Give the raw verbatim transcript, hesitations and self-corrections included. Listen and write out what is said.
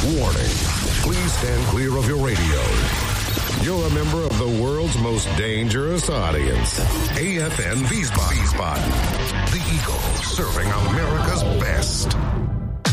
Warning. Please stand clear of your radio. You're a member of the world's most dangerous audience. A F N Wiesbaden. The Eagle, serving America's best.